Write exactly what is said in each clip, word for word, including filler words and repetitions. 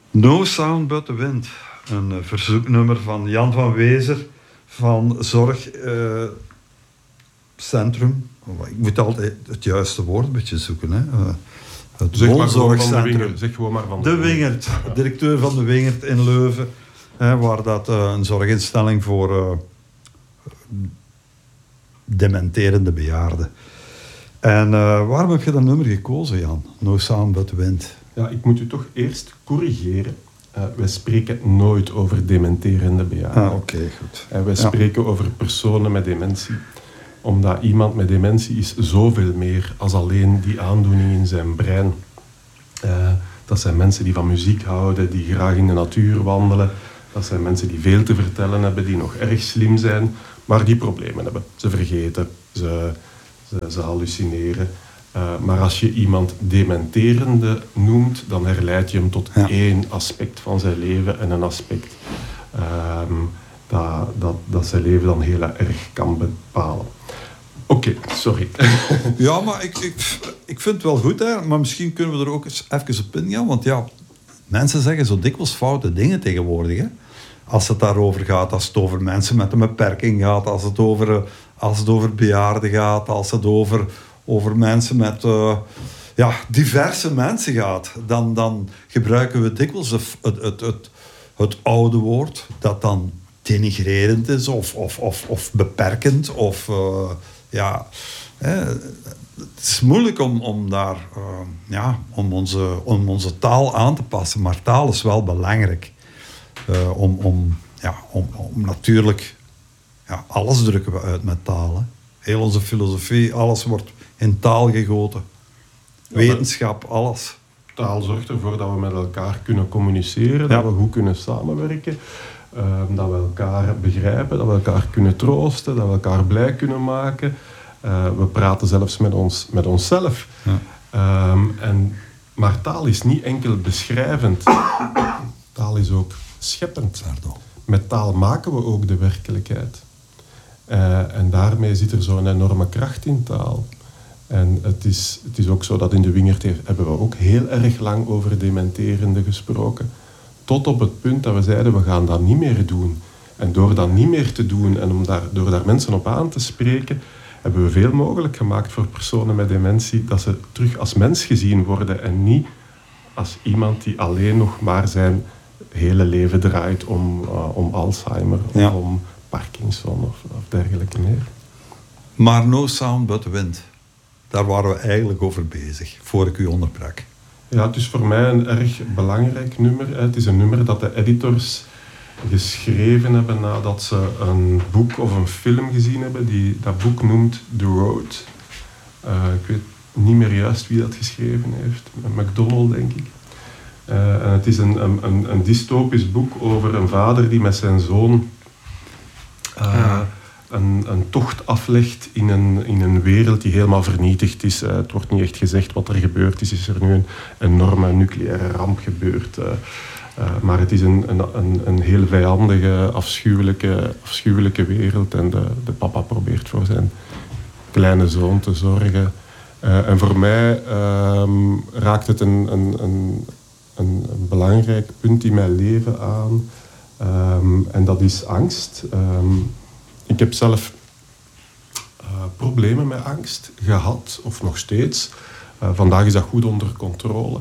No Sound But The Wind. Een uh, verzoeknummer van Jan van Wezer van Zorgcentrum. Uh, Ik moet altijd het juiste woord een beetje zoeken. Hè. Uh, het zeg maar Woonzorgcentrum. Zeg gewoon maar van de, de Wingert. Ja. Directeur van de Wingert in Leuven. Hè, waar dat uh, een zorginstelling voor uh, dementerende bejaarden. En uh, waarom heb je dat nummer gekozen, Jan? No Sound But The Wind. Ja, ik moet u toch eerst corrigeren. Uh, wij spreken nooit over dementerende bejaarden. Ah, oké, okay, goed. Uh, wij ja. spreken over personen met dementie. Omdat iemand met dementie is zoveel meer als alleen die aandoening in zijn brein. Uh, dat zijn mensen die van muziek houden, die graag in de natuur wandelen. Dat zijn mensen die veel te vertellen hebben, die nog erg slim zijn, maar die problemen hebben. Ze vergeten, ze, ze, ze hallucineren. Uh, maar als je iemand dementerende noemt, dan herleid je hem tot ja. één aspect van zijn leven en een aspect um, dat, dat, dat zijn leven dan heel erg kan bepalen. Oké, okay, sorry. Ja, maar ik, ik, ik vind het wel goed, hè. Maar misschien kunnen we er ook eens even op ingaan. Want ja, mensen zeggen zo dikwijls foute dingen tegenwoordig. Hè. Als het daarover gaat, als het over mensen met een beperking gaat, als het over, als het over bejaarden gaat, als het over, over mensen met uh, ja, diverse mensen gaat, dan, dan gebruiken we dikwijls het, het, het, het, het oude woord dat dan denigrerend is of, of, of, of beperkend of... Uh, Ja, hè, het is moeilijk om, om daar uh, ja, om onze, om onze taal aan te passen, maar taal is wel belangrijk. Uh, om, om, ja, om, om natuurlijk, ja, alles drukken we uit met taal. Hè. Heel onze filosofie, alles wordt in taal gegoten. Wetenschap, alles. Taal zorgt ervoor dat we met elkaar kunnen communiceren, ja. dat we goed kunnen samenwerken. Uh, dat we elkaar begrijpen, dat we elkaar kunnen troosten, dat we elkaar blij kunnen maken. Uh, we praten zelfs met, ons, met onszelf. Ja. Um, en, maar taal is niet enkel beschrijvend. Taal is ook scheppend. Pardon. Met taal maken we ook de werkelijkheid. Uh, en daarmee zit er zo'n enorme kracht in taal. En het is, het is ook zo dat in de Wingert hebben we ook heel erg lang over dementerende gesproken. Tot op het punt dat we zeiden, we gaan dat niet meer doen. En door dat niet meer te doen en om daar, door daar mensen op aan te spreken, hebben we veel mogelijk gemaakt voor personen met dementie, dat ze terug als mens gezien worden en niet als iemand die alleen nog maar zijn hele leven draait om, uh, om Alzheimer ja. of om Parkinson of, of dergelijke meer. Maar No Sound But The Wind, daar waren we eigenlijk over bezig, voor ik u onderbrak. Ja, het is voor mij een erg belangrijk nummer. Het is een nummer dat de editors geschreven hebben nadat ze een boek of een film gezien hebben. Die dat boek noemt The Road. Uh, ik weet niet meer juist wie dat geschreven heeft. MacDonald, denk ik. Uh, en het is een, een, een dystopisch boek over een vader die met zijn zoon uh, ja. een, een tocht aflegt in een, in een wereld die helemaal vernietigd is. Uh, het wordt niet echt gezegd wat er gebeurd is. Is er nu een enorme nucleaire ramp gebeurd? Uh, uh, maar het is een, een, een, een heel vijandige, afschuwelijke, afschuwelijke wereld. En de, de papa probeert voor zijn kleine zoon te zorgen. Uh, en voor mij uh, raakt het een, een, een, een, een belangrijk punt in mijn leven aan. Um, en dat is angst. Um, ik heb zelf uh, problemen met angst gehad, of nog steeds. Uh, vandaag is dat goed onder controle.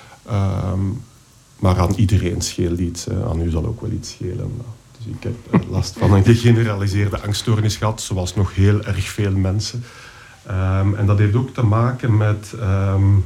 Um, maar aan iedereen scheelt iets. Uh, aan u zal ook wel iets schelen. Dus ik heb uh, last van een gegeneraliseerde angststoornis gehad, zoals nog heel erg veel mensen. Um, en dat heeft ook te maken met um,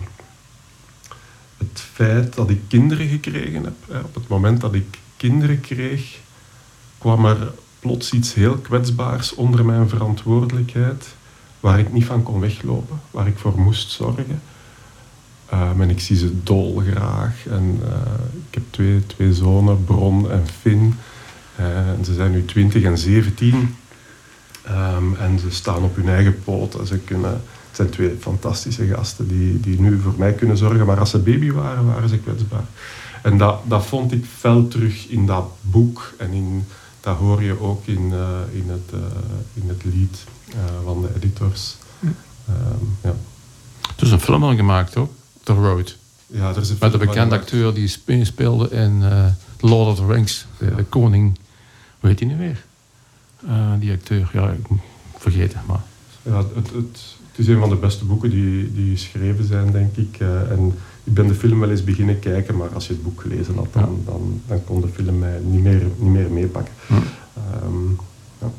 het feit dat ik kinderen gekregen heb. Uh, op het moment dat ik kinderen kreeg, kwam er plots iets heel kwetsbaars onder mijn verantwoordelijkheid, waar ik niet van kon weglopen, waar ik voor moest zorgen. Um, en ik zie ze dolgraag. En, uh, ik heb twee, twee zonen, Bron en Finn. Uh, en ze zijn nu twintig en zeventien. Um, en ze staan op hun eigen poten. Ze kunnen, het zijn twee fantastische gasten die, die nu voor mij kunnen zorgen. Maar als ze baby waren, waren ze kwetsbaar. En dat, dat vond ik fel terug in dat boek. En in, dat hoor je ook in, uh, in, het, uh, in het lied uh, van de editors. Um, ja. Er is een film al gemaakt, hoor. The Road. Ja, er is een Met een film bekende van acteur die spe- speelde in uh, Lord of the Rings. De, Ja. de koning. Hoe heet hij nu weer? Uh, die acteur. Ja, ik moet vergeten. Maar. Ja, het, het, het is een van de beste boeken die, die geschreven zijn, denk ik. Uh, en ik ben de film wel eens beginnen kijken, maar als je het boek gelezen had, dan, ja. dan, dan kon de film mij niet meer, niet meer meepakken. Hm. Um, ja.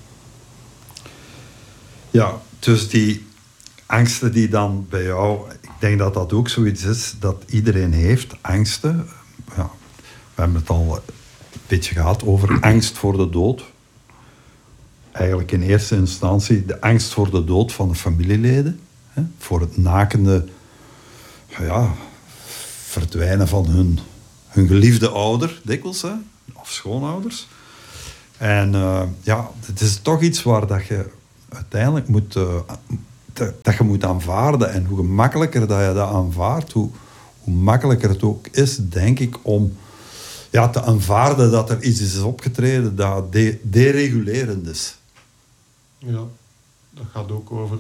ja, dus die angsten die dan bij jou... Ik denk dat dat ook zoiets is dat iedereen heeft, angsten. Ja, we hebben het al een beetje gehad over angst voor de dood. Eigenlijk in eerste instantie de angst voor de dood van de familieleden. Hè, voor het nakende ja, verdwijnen van hun, hun geliefde ouder, dikwijls, hè, of schoonouders. En uh, ja, het is toch iets waar dat je uiteindelijk moet, uh, te, dat je moet aanvaarden. En hoe gemakkelijker dat je dat aanvaardt, hoe, hoe makkelijker het ook is, denk ik, om ja, te aanvaarden dat er iets is opgetreden dat de, deregulerend is. Ja, dat gaat ook over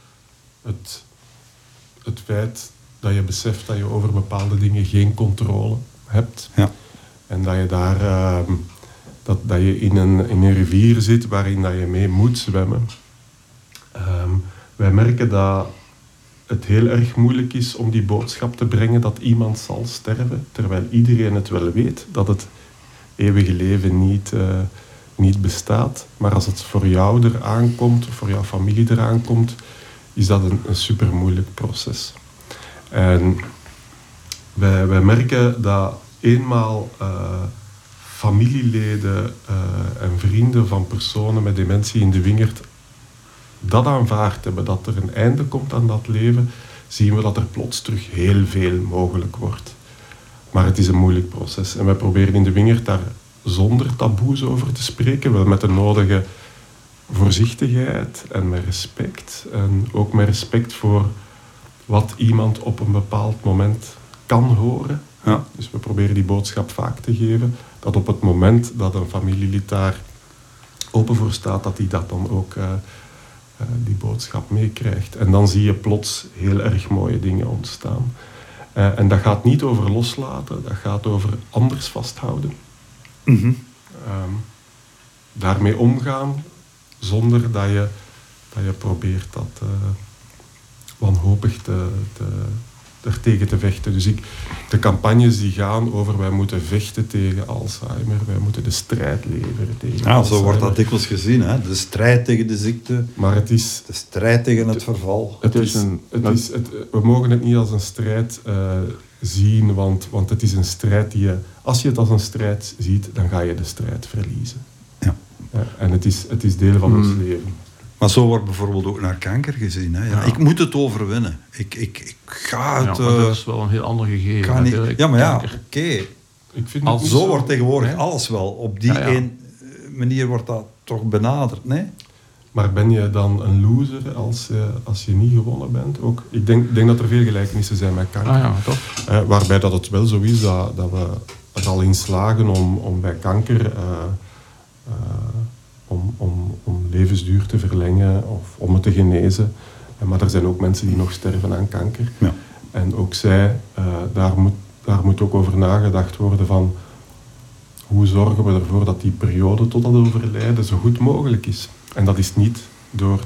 het, het feit dat je beseft dat je over bepaalde dingen geen controle hebt. Ja. En dat je daar uh, dat, dat je in een, in een rivier zit waarin dat je mee moet zwemmen. Um, wij merken dat het heel erg moeilijk is om die boodschap te brengen dat iemand zal sterven, terwijl iedereen het wel weet dat het eeuwige leven niet, uh, niet bestaat. Maar als het voor jou eraan komt, of voor jouw familie eraan komt, is dat een, een super moeilijk proces. En wij, wij merken dat eenmaal uh, familieleden uh, en vrienden van personen met dementie in de wingerd dat aanvaard hebben, dat er een einde komt aan dat leven, zien we dat er plots terug heel veel mogelijk wordt. Maar het is een moeilijk proces. En wij proberen in de wingerd daar zonder taboes over te spreken, wel met de nodige voorzichtigheid en met respect. En ook met respect voor wat iemand op een bepaald moment kan horen. Ja. Dus we proberen die boodschap vaak te geven, dat op het moment dat een familielid daar open voor staat, dat hij dat dan ook... Uh, Uh, die boodschap meekrijgt. En dan zie je plots heel erg mooie dingen ontstaan. Uh, en dat gaat niet over loslaten, dat gaat over anders vasthouden. Mm-hmm. Um, daarmee omgaan, zonder dat je, dat je probeert dat uh, wanhopig te, te, er tegen te vechten. Dus ik, de campagnes die gaan over wij moeten vechten tegen Alzheimer, wij moeten de strijd leveren tegen ja, Alzheimer. Zo wordt dat dikwijls gezien, hè? De strijd tegen de ziekte, maar het is, de strijd tegen het verval. Het is een, het is, het, we mogen het niet als een strijd uh, zien, want, want het is een strijd die je... Als je het als een strijd ziet, dan ga je de strijd verliezen. Ja. Ja, en het is, het is deel van Hmm. ons leven. Maar zo wordt bijvoorbeeld ook naar kanker gezien. Hè? Ja, Ja. Ik moet het overwinnen. Ik, ik, ik ga Ja, het... maar uh, dat is wel een heel ander gegeven. ga niet, natuurlijk. ja, maar ja, Kanker. oké. Ik vind Als het Zo niet wordt tegenwoordig hè? alles wel. Op die Ja, ja. één manier wordt dat toch benaderd, nee? Maar ben je dan een loser als, uh, als je niet gewonnen bent? Ook, ik denk, denk dat er veel gelijkenissen zijn met kanker. Ah ja, toch? Uh, waarbij dat het wel zo is dat, dat we er al in slagen om, om bij kanker... Uh, uh, Om, om, om levensduur te verlengen of om het te genezen. Maar er zijn ook mensen die nog sterven aan kanker. Ja. En ook zij, uh, daar, moet, daar moet ook over nagedacht worden van hoe zorgen we ervoor dat die periode tot dat overlijden zo goed mogelijk is. En dat is niet door,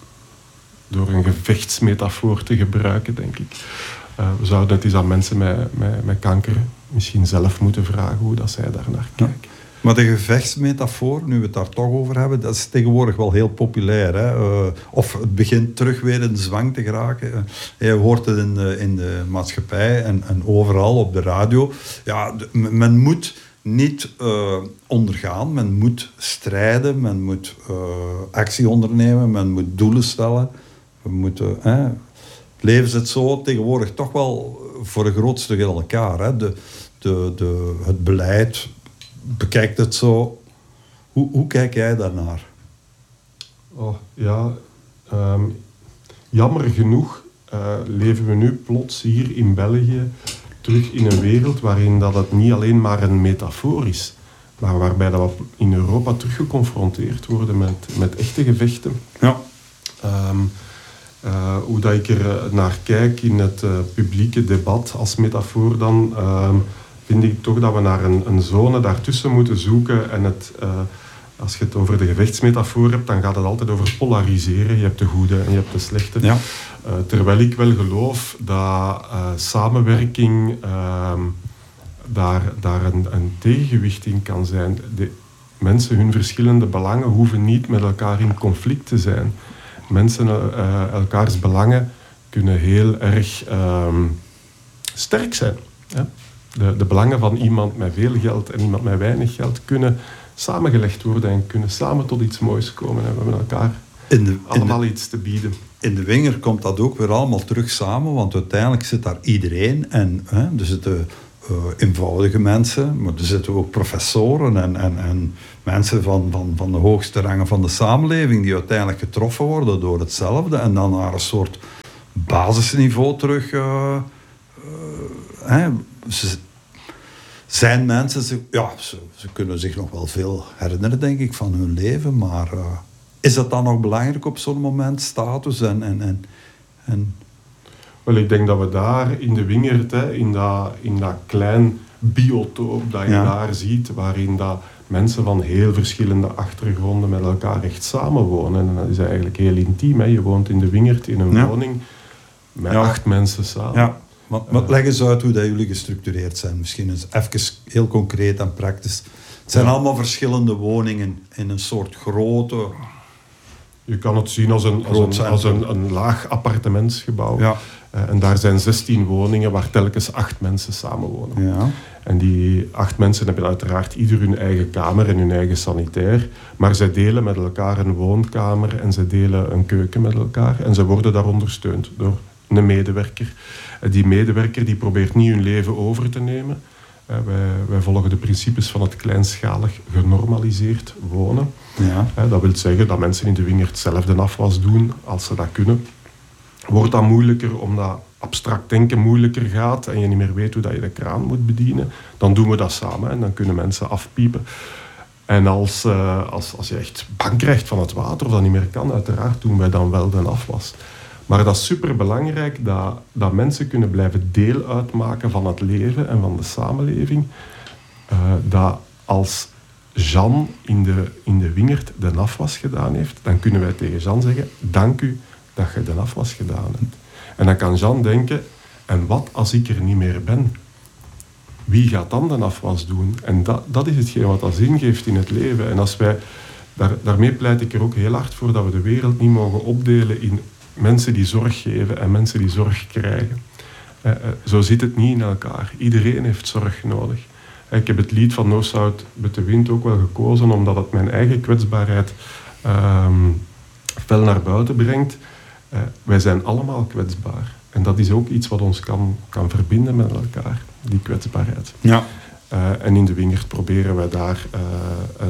door een gevechtsmetafoor te gebruiken, denk ik. Uh, we zouden het eens aan mensen met, met, met kanker misschien zelf moeten vragen hoe dat zij daar naar kijken. Ja. Maar de gevechtsmetafoor, nu we het daar toch over hebben, dat is tegenwoordig wel heel populair. Hè? Uh, of het begint terug weer in de zwang te geraken. Uh, je hoort het in de, in de maatschappij en, en overal op de radio. Ja, de, men moet niet uh, ondergaan, men moet strijden, men moet uh, actie ondernemen, men moet doelen stellen. We moeten, hè? Het leven zit zo tegenwoordig toch wel voor een groot stuk in elkaar. Hè? De, de, de, het beleid... Bekijkt het zo. Hoe, hoe kijk jij daarnaar? Oh, ja, um, jammer genoeg uh, leven we nu plots hier in België terug in een wereld waarin dat het niet alleen maar een metafoor is, maar waarbij dat we in Europa terug geconfronteerd worden met, met echte gevechten. Ja. Um, Uh, hoe dat ik er naar kijk in het uh, publieke debat als metafoor dan, uh, vind ik toch dat we naar een, een zone daartussen moeten zoeken. En het, uh, als je het over de gevechtsmetafoor hebt, dan gaat het altijd over polariseren. Je hebt de goede en je hebt de slechte. Ja. Uh, terwijl ik wel geloof dat uh, samenwerking uh, daar, daar een, een tegengewicht in kan zijn. De mensen, hun verschillende belangen hoeven niet met elkaar in conflict te zijn. Mensen, uh, elkaars belangen kunnen heel erg uh, sterk zijn. Ja? De, de belangen van iemand met veel geld en iemand met weinig geld kunnen samengelegd worden en kunnen samen tot iets moois komen. En we hebben elkaar in de, allemaal in de, iets te bieden. In de Winger komt dat ook weer allemaal terug samen, want uiteindelijk zit daar iedereen. En hè, er zitten uh, eenvoudige mensen, maar er zitten ook professoren en, en, en mensen van, van, van de hoogste rangen van de samenleving die uiteindelijk getroffen worden door hetzelfde en dan naar een soort basisniveau terug. Uh, uh, hè, ze, zijn mensen, ze, ja, ze, ze kunnen zich nog wel veel herinneren, denk ik, van hun leven, maar uh, is dat dan nog belangrijk op zo'n moment, status en... en, en, en Wel, ik denk dat we daar in de Wingert, hè, in, dat, in dat klein biotoop dat je ja. daar ziet, waarin dat mensen van heel verschillende achtergronden met elkaar echt samenwonen. En dat is eigenlijk heel intiem. Hè. Je woont in de Wingert in een ja. woning met ja. acht mensen samen. Ja. Maar, maar uh, leg eens uit hoe dat jullie gestructureerd zijn. Misschien eens even heel concreet en praktisch. Het zijn ja. allemaal verschillende woningen in een soort grote... Je kan het zien als een, als een, als een, een laag appartementsgebouw. Ja. Uh, en daar zijn zestien woningen waar telkens acht mensen samenwonen. Ja. En die acht mensen hebben uiteraard ieder hun eigen kamer en hun eigen sanitair. Maar zij delen met elkaar een woonkamer en zij delen een keuken met elkaar. En ze worden daar ondersteund door een medewerker. Uh, die medewerker die probeert niet hun leven over te nemen. Uh, wij, wij volgen de principes van het kleinschalig genormaliseerd wonen. Ja. Uh, dat wil zeggen dat mensen in de Wingert zelf de afwas doen als ze dat kunnen. Wordt dat moeilijker omdat abstract denken moeilijker gaat en je niet meer weet hoe dat je de kraan moet bedienen, dan doen we dat samen en dan kunnen mensen afpiepen. En als, uh, als, als je echt bang krijgt van het water of dat niet meer kan, uiteraard doen wij dan wel de afwas. Maar dat is superbelangrijk dat, dat mensen kunnen blijven deel uitmaken van het leven en van de samenleving. Uh, dat als Jean in de, in de Wingert de afwas gedaan heeft, dan kunnen wij tegen Jean zeggen, dank u dat je de afwas gedaan hebt. En dan kan Jean denken, en wat als ik er niet meer ben? Wie gaat dan de afwas doen? En dat, dat is hetgeen wat dat zin geeft in het leven. En als wij, daar, daarmee pleit ik er ook heel hard voor dat we de wereld niet mogen opdelen in mensen die zorg geven en mensen die zorg krijgen. Eh, eh, zo zit het niet in elkaar. Iedereen heeft zorg nodig. Eh, ik heb het lied van No South met de Wind ook wel gekozen, omdat het mijn eigen kwetsbaarheid um, fel naar buiten brengt. Uh, wij zijn allemaal kwetsbaar. En dat is ook iets wat ons kan, kan verbinden met elkaar, die kwetsbaarheid. Ja. Uh, en in de Wingert proberen wij daar uh, uh,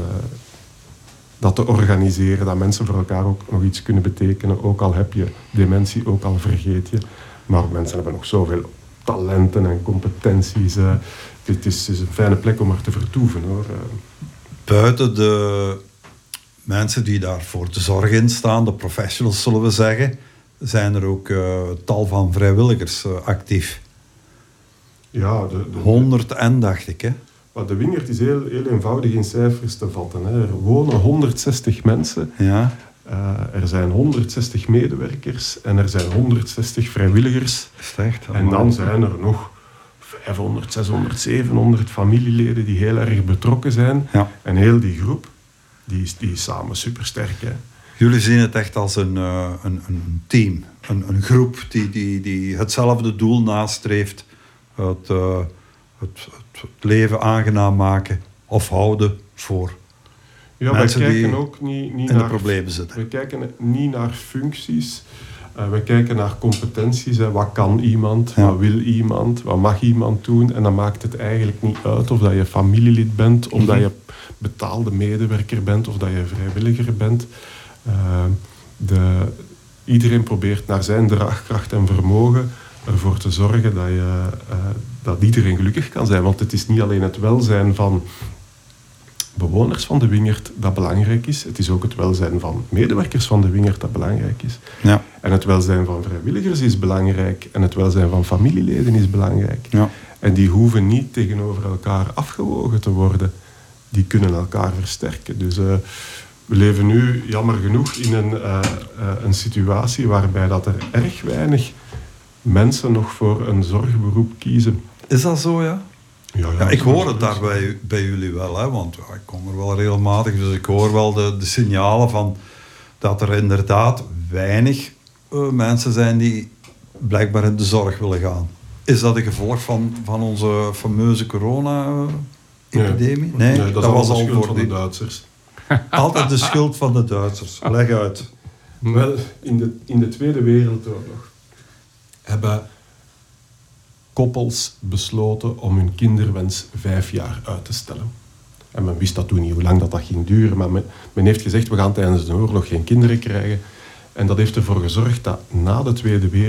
dat te organiseren, dat mensen voor elkaar ook nog iets kunnen betekenen. Ook al heb je dementie, ook al vergeet je. Maar mensen hebben nog zoveel talenten en competenties. Uh, het, is, het is een fijne plek om er te vertoeven, hoor. Uh. Buiten de mensen die daarvoor te zorgen in staan, de professionals zullen we zeggen, zijn er ook uh, tal van vrijwilligers uh, actief. Ja, de, de, honderd en dacht ik, hè? Maar de Wingert is heel, heel eenvoudig in cijfers te vatten. Hè. Er wonen honderdzestig mensen. Ja. Uh, er zijn honderdzestig medewerkers en er zijn honderdzestig vrijwilligers. Echt, en dan zijn er nog vijfhonderd, zeshonderd, zevenhonderd familieleden die heel erg betrokken zijn. Ja. En heel die groep, die is, die is samen supersterk. Hè. Jullie zien het echt als een, uh, een, een team, een, een groep die, die, die hetzelfde doel nastreeft. Het, uh, het, het leven aangenaam maken of houden voor ja, mensen wij kijken die ook niet, niet in naar, de problemen zitten. We kijken niet naar functies. Uh, we kijken naar competenties. Hè. Wat kan iemand? Ja. Wat wil iemand? Wat mag iemand doen? En dan maakt het eigenlijk niet uit of dat je familielid bent, of mm-hmm. dat je betaalde medewerker bent, of dat je vrijwilliger bent. Uh, de, iedereen probeert naar zijn draagkracht en vermogen ervoor te zorgen dat, je, uh, dat iedereen gelukkig kan zijn. Want het is niet alleen het welzijn van bewoners van de wingerd dat belangrijk is. Het is ook het welzijn van medewerkers van de wingerd dat belangrijk is. Ja. En het welzijn van vrijwilligers is belangrijk. En het welzijn van familieleden is belangrijk. Ja. En die hoeven niet tegenover elkaar afgewogen te worden. Die kunnen elkaar versterken. Dus uh, we leven nu, jammer genoeg, in een, uh, uh, een situatie waarbij dat er erg weinig mensen nog voor een zorgberoep kiezen. Is dat zo, ja? Ja, ja, Ja, ik hoor het dat daar bij, bij jullie wel, hè, want ja, ik kom er wel regelmatig, dus ik hoor wel de, de signalen van dat er inderdaad weinig uh, mensen zijn die blijkbaar in de zorg willen gaan. Is dat een gevolg van, van onze fameuze corona-epidemie? Nee, Nee, nee, dat, dat was was de al schuld voor van de die... Duitsers. Altijd de schuld van de Duitsers. Leg uit. Wel, in de, in de Tweede Wereldoorlog hebben koppels besloten om hun kinderwens vijf jaar uit te stellen. En men wist dat toen niet hoe lang dat, dat ging duren, maar men, men heeft gezegd, we gaan tijdens de oorlog geen kinderen krijgen. En dat heeft ervoor gezorgd dat na de Tweede Wereldoorlog